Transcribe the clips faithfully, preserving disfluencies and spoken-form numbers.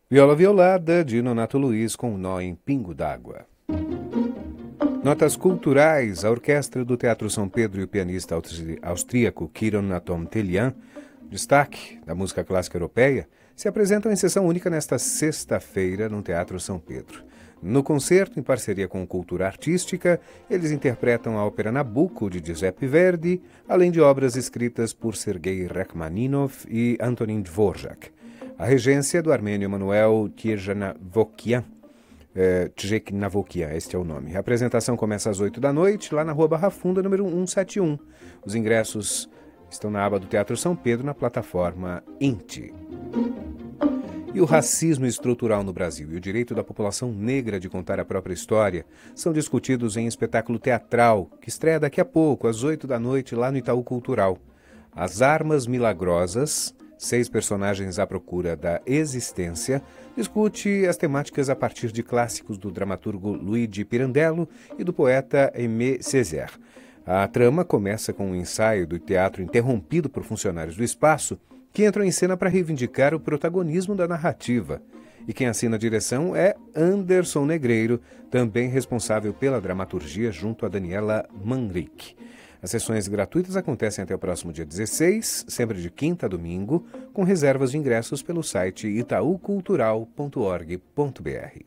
Viola Violada, de Nonato Luiz, com um nó em Pingo d'Água. Notas culturais, a Orquestra do Teatro São Pedro e o pianista austríaco Kiron Atom-Telian, destaque da música clássica europeia, se apresentam em sessão única nesta sexta-feira no Teatro São Pedro. No concerto, em parceria com Cultura Artística, eles interpretam a ópera Nabucco, de Giuseppe Verdi, além de obras escritas por Sergei Rachmaninov e Antonin Dvorak. A regência do armênio Manuel Tchernavokian, é, Tchernavokian, este é o nome. A apresentação começa às oito da noite, lá na Rua Barra Funda, número cento e setenta e um. Os ingressos estão na aba do Teatro São Pedro, na plataforma Inti. E o racismo estrutural no Brasil e o direito da população negra de contar a própria história são discutidos em espetáculo teatral, que estreia daqui a pouco, às oito da noite, lá no Itaú Cultural. As Armas Milagrosas, seis personagens à procura da existência, discute as temáticas a partir de clássicos do dramaturgo Luigi Pirandello e do poeta Aimé Césaire. A trama começa com um ensaio do teatro interrompido por funcionários do espaço que entram em cena para reivindicar o protagonismo da narrativa. E quem assina a direção é Anderson Negreiro, também responsável pela dramaturgia junto a Daniela Manrique. As sessões gratuitas acontecem até o próximo dia dezesseis, sempre de quinta a domingo, com reservas de ingressos pelo site itaú cultural ponto org ponto br.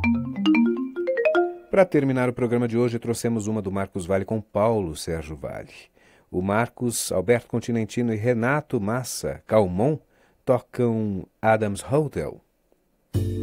Para terminar o programa de hoje, trouxemos uma do Marcos Valle com Paulo Sérgio Valle. O Marcos, Alberto Continentino e Renato Massa Calmon tocam Adam's Hotel.